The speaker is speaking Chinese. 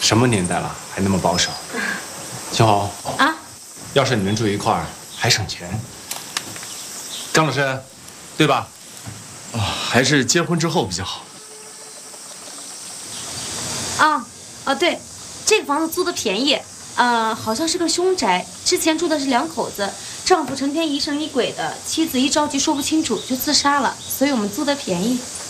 什么年代了，还那么保守？青红啊， 要是你们住一块儿，还省钱。张老师，对吧？ 还是结婚之后比较好。 对，这个房子租的便宜，好像是个凶宅，之前住的是2口子，丈夫成天疑神疑鬼的，妻子一着急说不清楚就自杀了，所以我们租的便宜。